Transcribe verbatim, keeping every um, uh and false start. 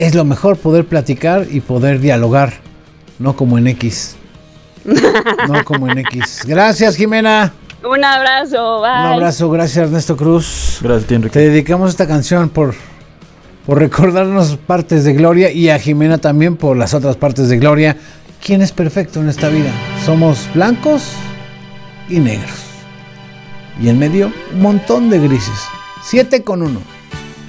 es lo mejor, poder platicar y poder dialogar, no como en X. No como en X. Gracias, Jimena. Un abrazo, bye. Un abrazo, gracias, Ernesto Cruz. Gracias, Enrique. Te dedicamos esta canción por, por recordarnos partes de Gloria, y a Jimena también por las otras partes de Gloria. ¿Quién es perfecto en esta vida? Somos blancos y negros. Y en medio, un montón de grises. Siete con uno.